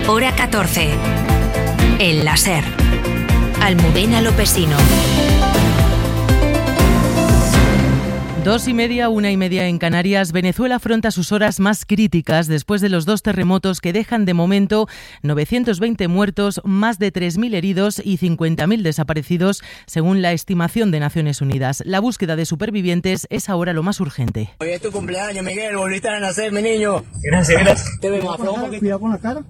Hora 14. El láser. Almudena Lopesino. 2:30, 1:30 en Canarias. Venezuela afronta sus horas más críticas después de los 2 terremotos que dejan de momento 920 muertos, más de 3.000 heridos y 50.000 desaparecidos, según la estimación de Naciones Unidas. La búsqueda de supervivientes es ahora lo más urgente. Hoy es tu cumpleaños, Miguel. Volviste a nacer, mi niño. Gracias. Te vemos. Cuidado con la cara.